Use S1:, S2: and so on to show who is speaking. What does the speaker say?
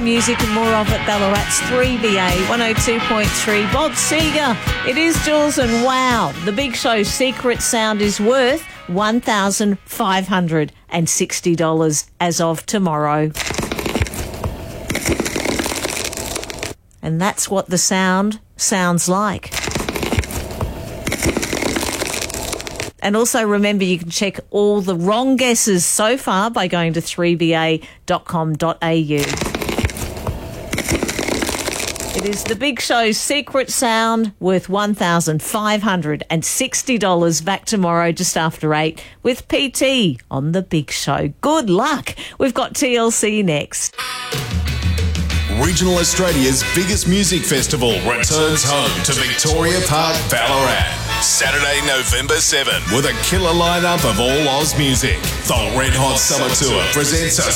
S1: music and more of it. Ballarat's 3BA 102.3. Bob Seger. It is Jules, and wow, the Big Show's secret sound is worth $1,560 as of tomorrow. And that's what the sound sounds like. And also remember, you can check all the wrong guesses so far by going to 3ba.com.au. It is the Big Show's secret sound worth $1,560 back tomorrow just after 8 with PT on the Big Show. Good luck. We've got TLC next.
S2: Regional Australia's biggest music festival returns home to Victoria Park, Ballarat. Saturday, November 7, with a killer lineup of all Oz music. The Red Hot Summer Tour presents a